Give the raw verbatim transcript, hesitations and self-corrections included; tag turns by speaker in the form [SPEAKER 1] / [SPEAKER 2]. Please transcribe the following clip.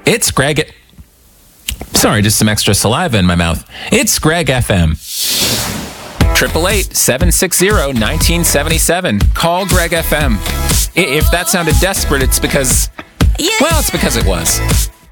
[SPEAKER 1] It's Greg. At- Sorry, just some extra saliva in my mouth. It's Greg F M. eight eight eight, seven six zero, one nine seven seven. Call Greg F M. I- If that sounded desperate, it's because, well, it's because it was.